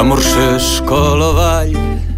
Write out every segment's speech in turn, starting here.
l'amor s'escola avall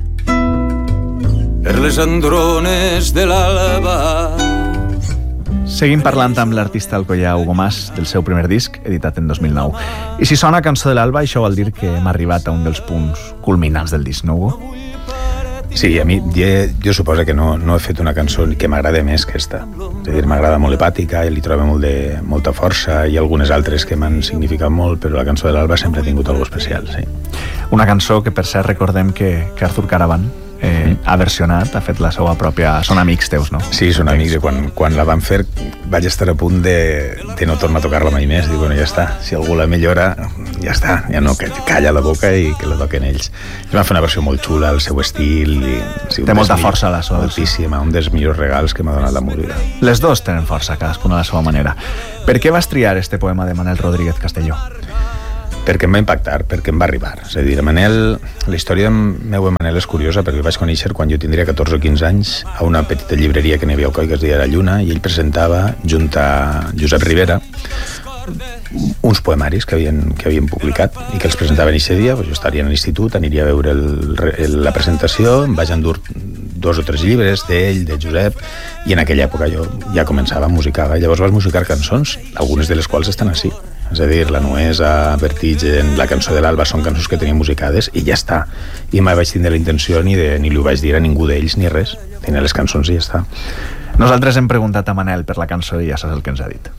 per les andrones de l'alba. Seguim parlant amb l'artista alcoià Hugo Mas del seu primer disc, editat en 2009. I si sona Cançó de l'Alba, això vol dir que hem arribat a un dels punts culminants del disc, no, Hugo? Sí, a mi jo suposo que no he fet una cançó que m'agrada més que esta. És a dir, m'agrada molt hepàtica, li trobo molta força, i algunes altres que m'han significat molt, però la Cançó de l'Alba sempre ha tingut alguna especial, sí. Una cançó que, per cert, recordem que Artur Caravan ha versionat, ha fet la seva pròpia... Són amics teus, no? Sí, són amics, i quan la van fer vaig estar a punt de no tornar a tocar-la mai més. Dic, bueno, ja està, si algú la millora, ja està, ja no, que calla la boca i que la toquen ells. I van fer una versió molt xula, el seu estil... Sí, té molta força la seva. Moltíssima, un dels millors regals que m'ha donat la música. Les dos tenen força, cadascuna a la seva manera. Per què vas triar este poema de Manel Rodríguez Castelló? Perquè em va impactar, perquè em va arribar. És a dir, Manel, la història meva de Manel és curiosa, perquè el vaig conèixer quan jo tindria 14 o 15 anys a una petita llibreria que n'hi havia al Coi, que es deia La Lluna, i ell presentava, junt a Josep Rivera, uns poemaris que havien publicat i que els presentaven aquest dia. Jo estaria a l'institut, aniria a veure la presentació, em vaig endur 2 o 3 llibres d'ell, de Josep, i en aquella època jo ja començava a musicar. Llavors vaig musicar cançons, algunes de les quals estan així. És a dir, La Nuesa, Vertigen, La Cançó de l'Alba són cançons que tenia musicades i ja està. I mai vaig tindre la intenció ni li ho vaig dir a ningú d'ells ni res. Tenia les cançons i ja està. Nosaltres hem preguntat a Manel per la cançó i ja saps el que ens ha dit.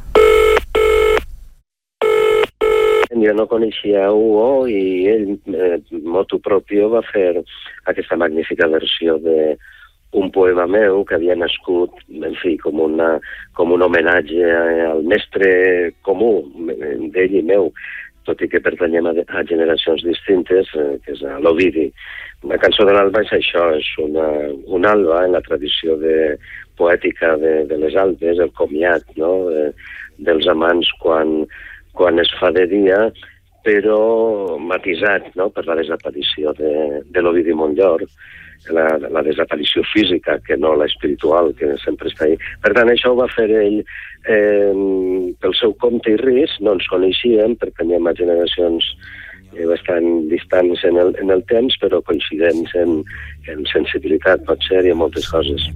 Jo no coneixia Hugo i ell, motu propio, va fer aquesta magnífica versió d'un poema meu que havia nascut, en fi, com un homenatge al mestre comú d'ell i meu, tot i que pertanyem a generacions distintes, que és a l'Ovidi. La Cançó de l'Alba és això, és un alba en la tradició poètica de les Alpes, el comiat, no?, dels amants quan es fa de dia, però matisat, no?, per la desaparició de l'Ovidi Montllor, la desaparició física, que no la espiritual, que sempre està ahí. Per tant, això ho va fer ell pel seu compte i risc. No ens coneixíem, pertanyem a generacions bastant distants en el temps, però coincidents en sensibilitat, pot ser, i en moltes coses.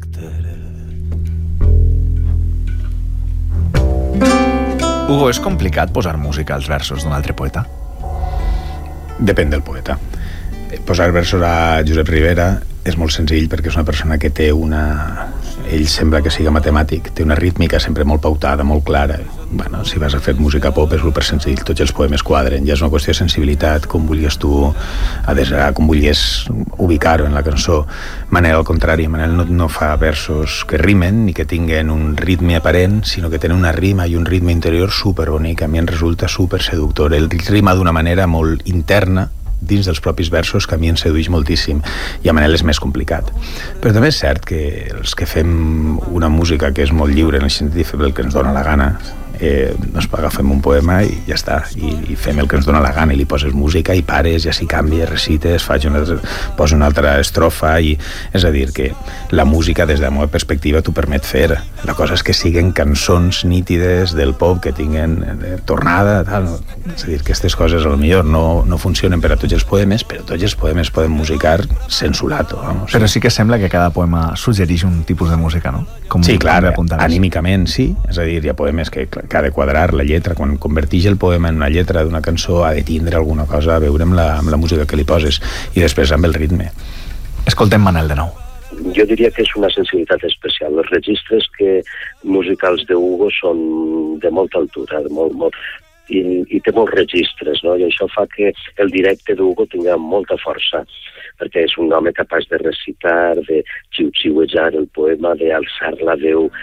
Hugo, és complicat posar música als versos d'un altre poeta? Depèn del poeta. Posar versos a Josep Rivera és molt senzill perquè és una persona que té ell sembla que siga matemàtic, té una rítmica sempre molt pautada, molt clara. Bueno, si vas a fer música pop és super senzill, tots els poemes quadren, ja és una qüestió de sensibilitat, com volies tu adesar, com volies ubicar-ho en la cançó. Manel, al contrari, Manel no fa versos que rimen ni que tinguen un ritme aparent, sinó que tenen una rima i un ritme interior superbonic. A mi em resulta super seductor. Ell rima d'una manera molt interna dins dels propis versos, que a mi em sedueix moltíssim, i a Manel és més complicat. Però també és cert que els que fem una música que és molt lliure en el sentit de fer el que ens dona la gana, doncs agafem un poema i ja està, i fem el que ens dona la gana, i li poses música i pares, i així canvies, recites, poso una altra estrofa, i és a dir, que la música des de la meva perspectiva t'ho permet fer. La cosa és que siguin cançons nítides del pop, que tinguen tornada, tal. És a dir, que aquestes coses potser no funcionen per a tots els poemes, però tots els poemes poden musicar sensulato. Però sí que sembla que cada poema suggereix un tipus de música, no? Sí, clar, anímicament sí. És a dir, hi ha poemes que ha de quadrar la lletra. Quan converteix el poema en una lletra d'una cançó ha de tindre alguna cosa a veure amb la música que li poses, i després amb el ritme. Escoltem Manel de nou. Jo diria que és una sensibilitat especial. Els registres musicals de Hugo són de molta altura, i té molts registres, no? I això fa que el directe d'Hugo tingui molta força, perquè és un home capaç de recitar, de xiu-xiuejar el poema, d'alçar la veu